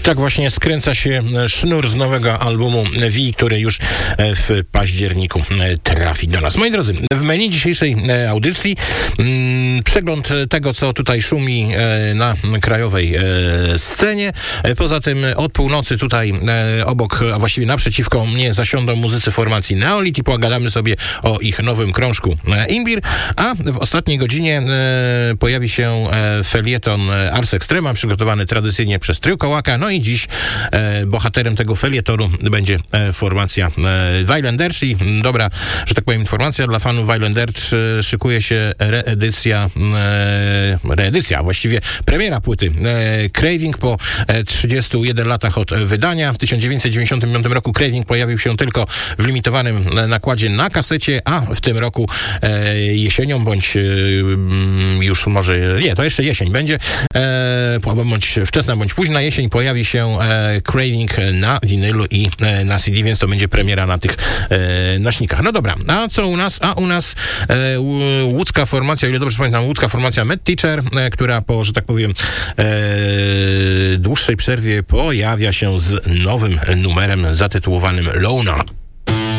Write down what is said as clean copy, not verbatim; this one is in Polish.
Tak właśnie skręca się sznur z nowego albumu V, który już w październiku trafi do nas. Moi drodzy, w menu dzisiejszej audycji przegląd tego, co tutaj szumi na krajowej scenie. Poza tym od północy tutaj obok, a właściwie naprzeciwko mnie zasiądą muzycy formacji Neolith i pogadamy sobie o ich nowym krążku Imbir, a w ostatniej godzinie pojawi się felieton Ars Extrema, przygotowany tradycyjnie przez Trykołaka. No i dziś bohaterem tego felietonu będzie formacja Violent Dirge i dobra, że tak powiem, informacja dla fanów Violent Dirge, szykuje się reedycja, właściwie premiera płyty Craving po 31 latach od wydania. W 1995 roku Craving pojawił się tylko w limitowanym nakładzie na kasecie, a w tym roku jesienią, bądź już może, nie, to jeszcze jesień będzie, bądź wczesna, bądź późna jesień pojawi się Craving na winylu i na CD, więc to będzie premiera na tych nośnikach. No dobra, a co u nas? A u nas łódzka formacja, o ile dobrze pamiętam, łódzka formacja Mad Teacher, która po, że tak powiem, dłuższej przerwie pojawia się z nowym numerem zatytułowanym Lona.